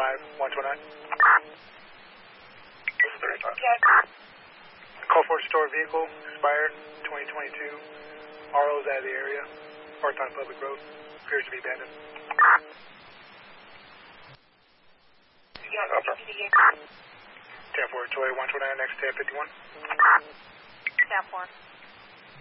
129. This is 35. Call for store vehicle, expired 2022. RO's out of the area. Parked on a public road. Appears to be abandoned. 10-4, Toy 129, next 1051. 10-4.